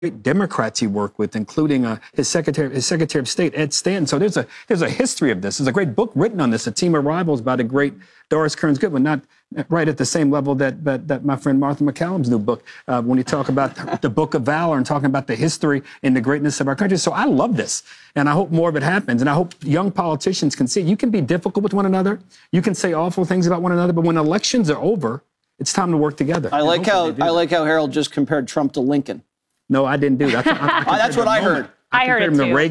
Democrats he worked with, including his Secretary of State, Ed Stanton. So there's a history of this. There's a great book written on this, A Team of Rivals, by the great Doris Kearns Goodwin, not right at the same level that my friend Martha McCallum's new book, when you talk about the Book of Valor and talking about the history and the greatness of our country. So I love this, and I hope more of it happens. And I hope young politicians can see you can be difficult with one another. You can say awful things about one another, but when elections are over, it's time to work together. I like how Harold just compared Trump to Lincoln. No, I didn't do that. That's what I heard. I heard it too.